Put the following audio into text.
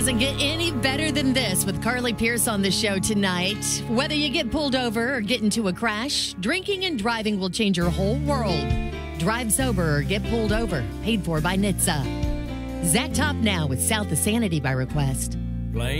Doesn't get any better than this with Carly Pierce on the show tonight. Whether you get pulled over or get into a crash, drinking and driving will change your whole world. Drive sober or get pulled over. Paid for by NHTSA. Zach Top now with South of Sanity by request.